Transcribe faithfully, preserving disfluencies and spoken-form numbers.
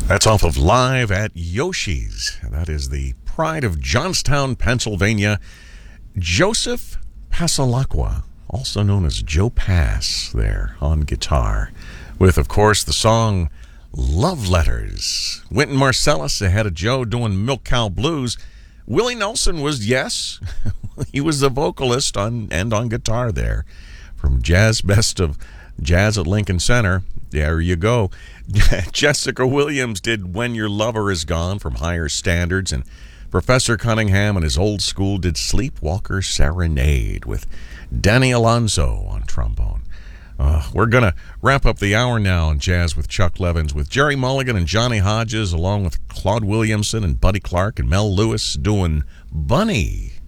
That's off of Live at Yoshi's. That is the pride of Johnstown, Pennsylvania. Joseph Passalacqua, also known as Joe Pass, there on guitar, with, of course, the song Love Letters. Wynton Marsalis ahead of Joe doing Milk Cow Blues. Willie Nelson was, yes, he was the vocalist on and on guitar there. From Jazz Best of Jazz at Lincoln Center, there you go. Jessica Williams did When Your Lover Is Gone from Higher Standards, and Professor Cunningham and his old school did Sleepwalker Serenade with Danny Alonso on trombone. Uh, we're going to wrap up the hour now on Jazz with Chuck Levins with Jerry Mulligan and Johnny Hodges, along with Claude Williamson and Buddy Clark and Mel Lewis doing Bunny.